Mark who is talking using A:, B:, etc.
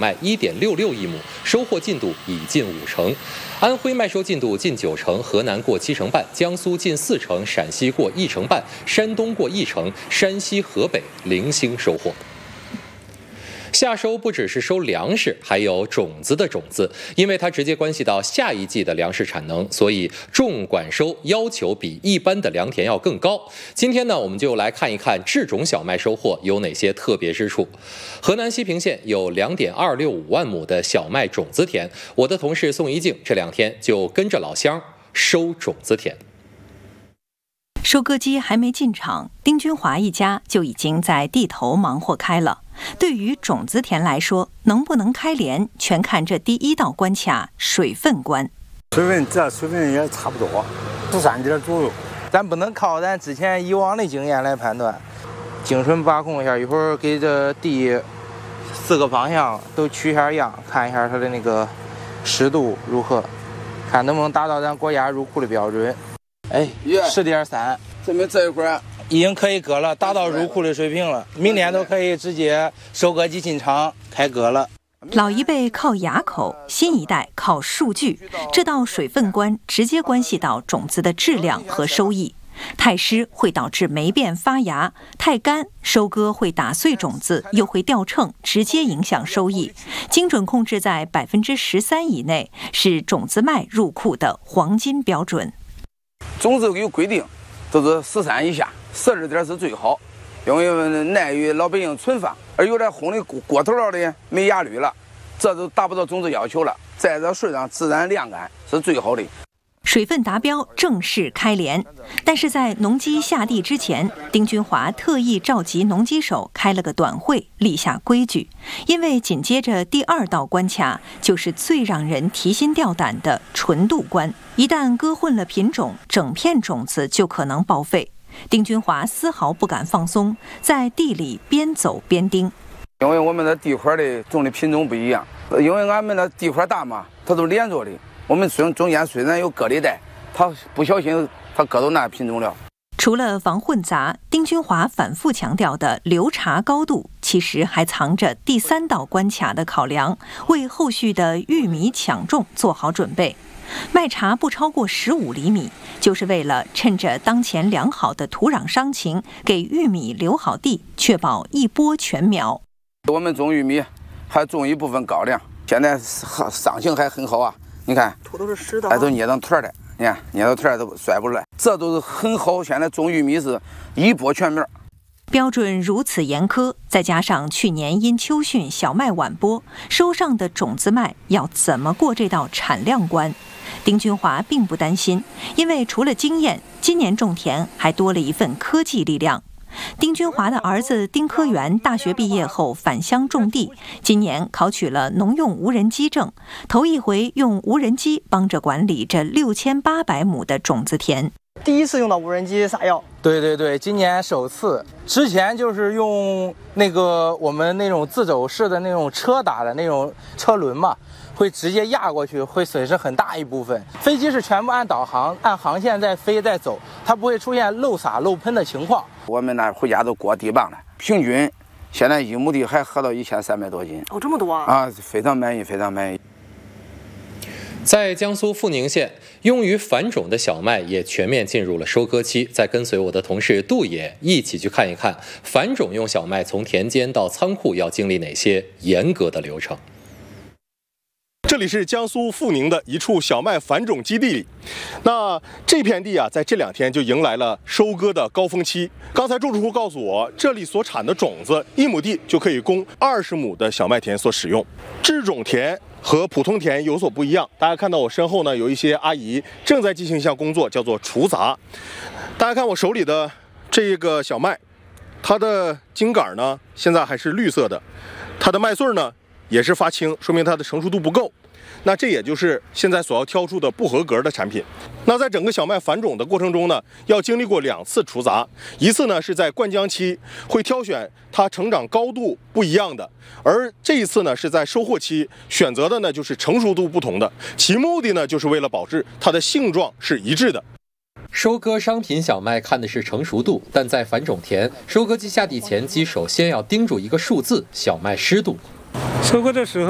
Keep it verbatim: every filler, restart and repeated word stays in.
A: 麦一点六六亿亩，收获进度已近五成。安徽麦收进度近九成，河南过七成半，江苏近四成，陕西过一成半，山东过一成，山西、河北零星收获。夏收不只是收粮食，还有种子的种子，因为它直接关系到下一季的粮食产能，所以种管收要求比一般的良田要更高。今天呢，我们就来看一看制种小麦收获有哪些特别之处。河南西平县有 两点二六五万亩的小麦种子田，我的同事宋一静这两天就跟着老乡收种子田。
B: 收割机还没进场，丁军华一家就已经在地头忙活开了。对于种子田来说，能不能开镰，全看这第一道关卡——水分关。
C: 水分这水分也差不多，十三点左右。
D: 咱不能靠咱之前以往的经验来判断，精准把控一下。一会儿给这地四个方向都取一下样，看一下它的那个湿度如何，看能不能达到咱国家入库的标准。哎，十点三，
C: 证明这一会儿
D: 已经可以割了，达到入库的水平了。明天都可以直接收割机进场开割了。
B: 老一辈靠牙口，新一代靠数据。这道水分关直接关系到种子的质量和收益。太湿会导致霉变发芽，太干收割会打碎种子，又会掉秤，直接影响收益。精准控制在百分之十三以内，是种子麦入库的黄金标准。
E: 种子有规定，都是十三以下，十二点是最好，因为耐于老百姓存放。而有点烘的过头了的没芽绿了，这都达不到种子要求了。在这水上自然晾干是最好的。
B: 水分达标，正式开镰。但是在农机下地之前，丁军华特意召集农机手开了个短会，立下规矩。因为紧接着第二道关卡就是最让人提心吊胆的纯度关，一旦割混了品种，整片种子就可能报废。丁军华丝毫不敢放松，在地里边走边盯。
E: 因为我们的地块的种的品种不一样，因为俺们的地块大嘛，它都连着的。我们中中间虽然有割裂带，它不小心它割到那品种了。
B: 除了防混杂，丁军华反复强调的留茶高度，其实还藏着第三道关卡的考量，为后续的玉米抢种做好准备。麦茬不超过十五厘米，就是为了趁着当前良好的土壤伤情，给玉米留好地，确保一播全苗。
E: 我们种玉米还种一部分高粱，现在伤情还很好啊。你看，
F: 土都是湿的，
E: 哎，都捏成团的，你看捏到团都甩不出来，这都是很好。现在种玉米是一播全苗。
B: 标准如此严苛，再加上去年因秋汛小麦晚播，收上的种子麦要怎么过这道产量关？丁军华并不担心，因为除了经验，今年种田还多了一份科技力量。丁军华的儿子丁科元大学毕业后返乡种地，今年考取了农用无人机证，头一回用无人机帮着管理这六千八百亩的种子田。
F: 第一次用到无人机撒药？
D: 对对对，今年首次。之前就是用那个我们那种自走式的那种车打的那种车轮嘛，会直接压过去，会损失很大一部分。飞机是全部按导航、按航线在飞在走，它不会出现漏洒漏喷的情况。
E: 我们那回家都过地磅了，平均现在一亩地还合到一千三百多斤。
F: 哦，这么多啊！
E: 啊，非常满意，非常满意。
A: 在江苏阜宁县，用于繁种的小麦也全面进入了收割期。再跟随我的同事杜野一起去看一看，繁种用小麦从田间到仓库要经历哪些严格的流程。
G: 这里是江苏阜宁的一处小麦繁种基地里，那这片地啊，在这两天就迎来了收割的高峰期。刚才种植户告诉我，这里所产的种子，一亩地就可以供二十亩的小麦田所使用。制种田和普通田有所不一样，大家看到我身后呢，有一些阿姨正在进行一项工作，叫做除杂。大家看我手里的这个小麦，它的茎秆呢，现在还是绿色的，它的麦穗呢也是发青，说明它的成熟度不够。那这也就是现在所要挑出的不合格的产品。那在整个小麦繁种的过程中呢，要经历过两次除杂，一次呢是在灌浆期，会挑选它成长高度不一样的，而这一次呢是在收获期，选择的呢就是成熟度不同的，其目的呢就是为了保质它的性状是一致的。
A: 收割商品小麦看的是成熟度，但在繁种田，收割机下地前，机手先要盯住一个数字：小麦湿度。
H: 收割的时候